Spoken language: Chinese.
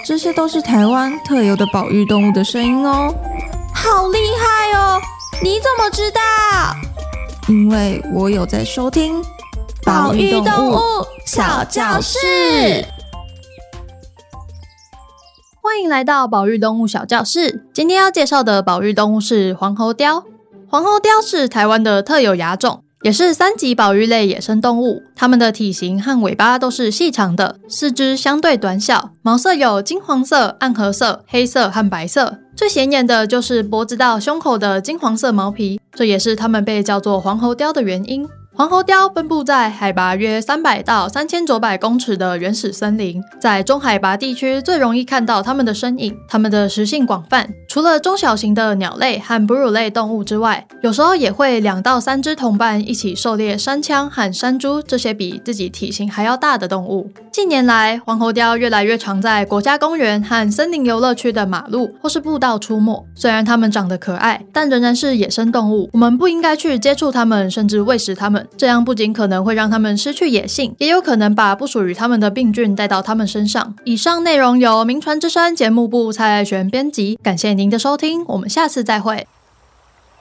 这些都是台湾特有的保育动物的声音哦。 好厉害哦！你怎么知道？ 因为我有在收听保育动物小教室。 欢迎来到保育动物小教室。今天要介绍的保育动物是黄喉貂。黄喉貂是台湾的特有亚种，也是3级保育类野生动物。它们的体型和尾巴都是细长的，四肢相对短小，毛色有金黄色、暗褐色、黑色和白色。最显眼的就是脖子到胸口的金黄色毛皮，这也是它们被叫做黄喉貂的原因。黄喉貂分布在海拔约300到3900公尺的原始森林，在中海拔地区最容易看到它们的身影。它们的食性广泛，除了中小型的鸟类和哺乳类动物之外，有时候也会2到3只同伴一起狩猎山羌和山猪这些比自己体型还要大的动物。近年来，黄喉貂越来越常在国家公园和森林游乐区的马路或是步道出没。虽然它们长得可爱，但仍然是野生动物，我们不应该去接触它们，甚至喂食它们。这样不仅可能会让它们失去野性，也有可能把不属于它们的病菌带到它们身上。以上内容由名传之声节目部蔡爱璇编辑，感谢您的收听，我们下次再会。